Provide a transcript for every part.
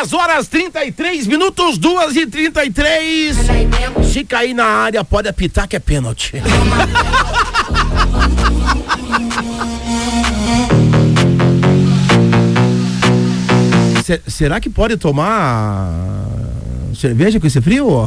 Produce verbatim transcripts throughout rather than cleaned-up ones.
Duas horas trinta e três minutos, duas e trinta e três. Se cair na área, pode apitar que é pênalti. C- será que pode tomar cerveja com esse frio?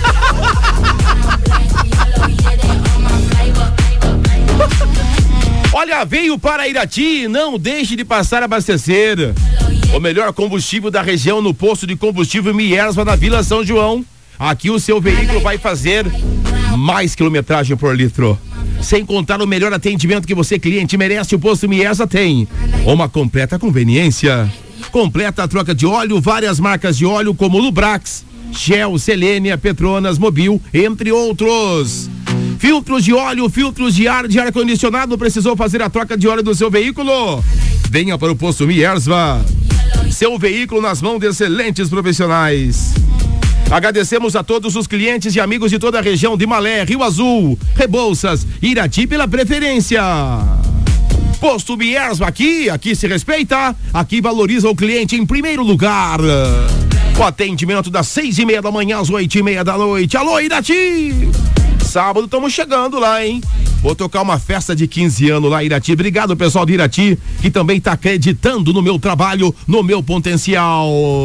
Olha, veio para Irati, não deixe de passar a abastecer. O melhor combustível da região no posto de combustível Miersva, na Vila São João. Aqui o seu veículo vai fazer mais quilometragem por litro. Sem contar o melhor atendimento que você, cliente, merece, o posto Miersva tem. Uma completa conveniência. Completa a troca de óleo, várias marcas de óleo como Lubrax, Shell, Selênia, Petronas, Mobil, entre outros. Filtros de óleo, filtros de ar, de ar-condicionado, precisou fazer a troca de óleo do seu veículo? Venha para o posto Miersva. Seu veículo nas mãos de excelentes profissionais. Agradecemos a todos os clientes e amigos de toda a região de Malé, Rio Azul, Rebouças, Irati pela preferência. Posto Miersva, aqui, aqui se respeita, aqui valoriza o cliente em primeiro lugar. O atendimento das seis e meia da manhã às oito e meia da noite. Alô, Irati! Sábado estamos chegando lá, hein? Vou tocar uma festa de quinze anos lá, Irati. Obrigado, pessoal de Irati, que também está acreditando no meu trabalho, no meu potencial.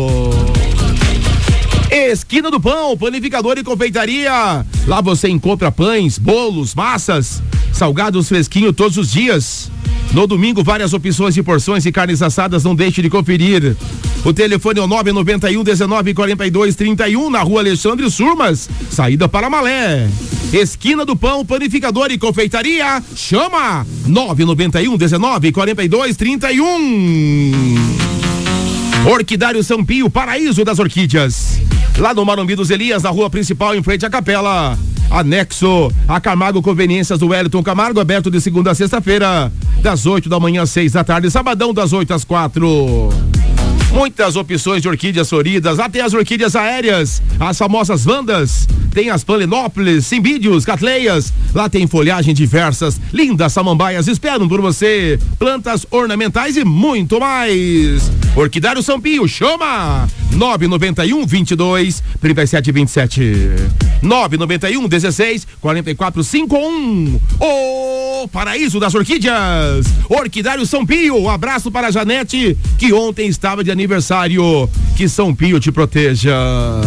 Esquina do Pão, panificador e confeitaria. Lá você encontra pães, bolos, massas, salgados fresquinhos todos os dias. No domingo, várias opções de porções e carnes assadas, não deixe de conferir. O telefone é o nove nove um, dezenove, quarenta e dois, trinta e um, na rua Alexandre Surmas, saída para Malé. Esquina do Pão, panificador e confeitaria, chama nove nove um, dezenove, quarenta e dois, trinta e um. Orquidário São Pio, paraíso das orquídeas. Lá no Marumbi dos Elias, na rua principal, em frente à capela. Anexo a Camargo Conveniências do Wellington Camargo, aberto de segunda a sexta-feira, das oito da manhã às seis da tarde, sabadão das oito às quatro. Muitas opções de orquídeas floridas, até as orquídeas aéreas, as famosas Vandas, tem as Palenópolis, Cimbídeos, Catleias, lá tem folhagem diversas, lindas samambaias esperam por você, plantas ornamentais e muito mais. Orquidário São Pio, chama nove nove um, vinte e dois, trinta e sete, vinte e sete, nove nove um, dezesseis, quarenta e quatro, cinquenta e um. O paraíso das orquídeas, Orquidário São Pio. Um abraço para a Janete, que ontem estava de aniversário. Que São Pio te proteja.